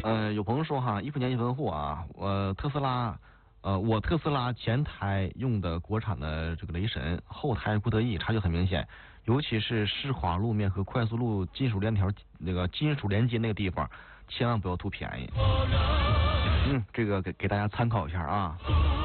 有朋友说哈，一分钱一分货啊，我特斯拉前胎用的国产的这个雷神，后胎不得意，差距很明显，尤其是湿滑路面和快速路金属链接那个地方，千万不要图便宜。这个给大家参考一下啊。